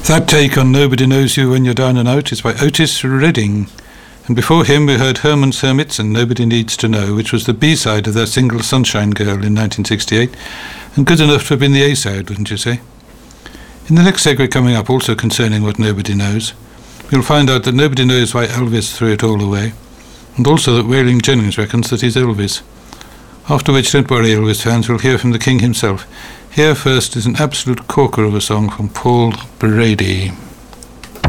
That take on Nobody Knows You When You're Down and Out is by Otis Redding. And before him we heard Herman's Hermits and Nobody Needs to Know, which was the B-side of their single Sunshine Girl in 1968, and good enough to have been the A-side, wouldn't you say? In the next segment coming up, also concerning what nobody knows, we'll find out that nobody knows why Elvis threw it all away, and also that Waylon Jennings reckons that he's Elvis. After which, don't worry Elvis fans, we'll hear from the King himself. Here first is an absolute corker of a song from Paul Brady.